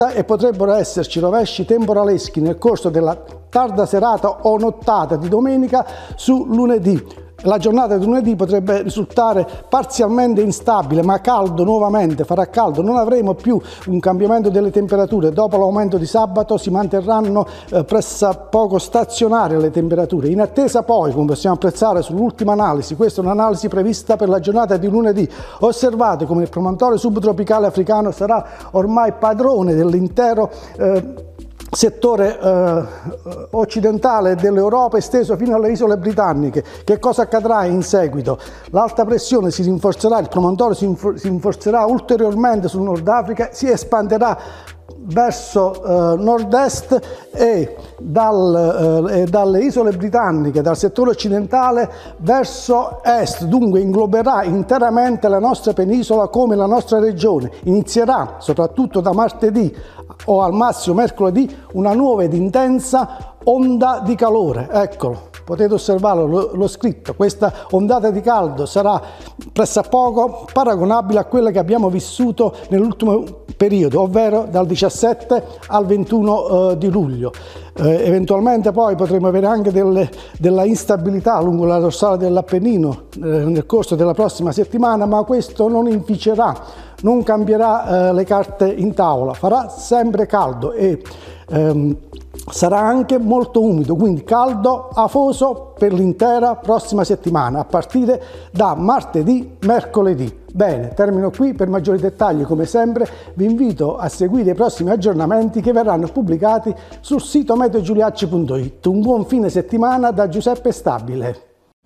e potrebbero esserci rovesci temporaleschi nel corso della tarda serata o nottata di domenica su lunedì. La giornata di lunedì potrebbe risultare parzialmente instabile, ma caldo nuovamente, farà caldo, non avremo più un cambiamento delle temperature. Dopo l'aumento di sabato si manterranno pressappoco stazionarie le temperature. In attesa poi, come possiamo apprezzare sull'ultima analisi, questa è un'analisi prevista per la giornata di lunedì, osservate come il promontorio subtropicale africano sarà ormai padrone dell'intero settore occidentale dell'Europa, esteso fino alle isole britanniche. Che cosa accadrà in seguito? L'alta pressione si rinforzerà, il promontorio si rinforzerà ulteriormente sul Nord Africa, si espanderà verso nord-est e dalle isole britanniche, dal settore occidentale verso est, dunque ingloberà interamente la nostra penisola come la nostra regione. Inizierà soprattutto da martedì o al massimo mercoledì una nuova ed intensa onda di calore. Eccolo, potete osservarlo, l'ho scritto. Questa ondata di caldo sarà pressappoco paragonabile a quella che abbiamo vissuto nell'ultimo periodo, ovvero dal 17 al 21 di luglio. Eventualmente poi potremo avere anche della instabilità lungo la dorsale dell'Appennino nel corso della prossima settimana, ma questo non inficerà, non cambierà le carte in tavola, farà sempre caldo e sarà anche molto umido, quindi caldo afoso per l'intera prossima settimana, a partire da martedì, mercoledì. Bene, termino qui. Per maggiori dettagli, come sempre, vi invito a seguire i prossimi aggiornamenti che verranno pubblicati sul sito meteogiuliacci.it. Un buon fine settimana da Giuseppe Stabile.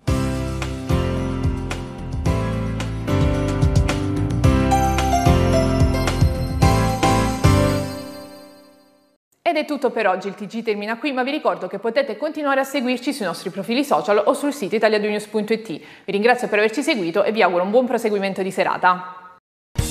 Ed è tutto per oggi, il TG termina qui, ma vi ricordo che potete continuare a seguirci sui nostri profili social o sul sito italiadonews.it. Vi ringrazio per averci seguito e vi auguro un buon proseguimento di serata.